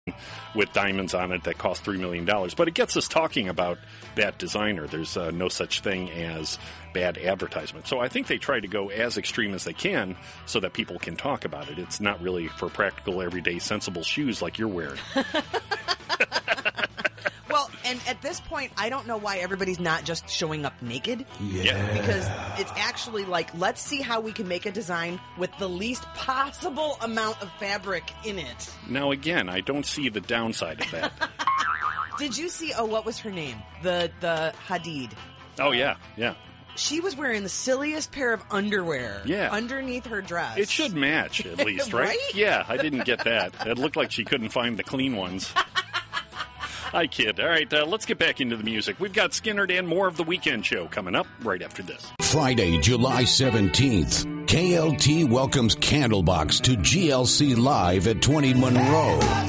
with diamonds on it that cost $3 million. But it gets us talking about that designer. There's no such thing as bad advertisement. So I think they try to go as extreme as they can so that people can talk about it. It's not really for practical, everyday, sensible shoes like you're wearing. Well, and at this point, I don't know why everybody's not just showing up naked. Yeah. Because it's actually like, let's see how we can make a design with the least possible amount of fabric in it. Now, again, I don't see the downside of that. Did you see, what was her name? The Hadid. Oh, yeah, yeah. She was wearing the silliest pair of underwear underneath her dress. It should match, at least, right? Right? Yeah, I didn't get that. It looked like she couldn't find the clean ones. I kid. All right, let's get back into the music. We've got Skinnerd and more of the Weekend Show coming up right after this. Friday, July 17th, KLT welcomes Candlebox to GLC Live at 20 Monroe.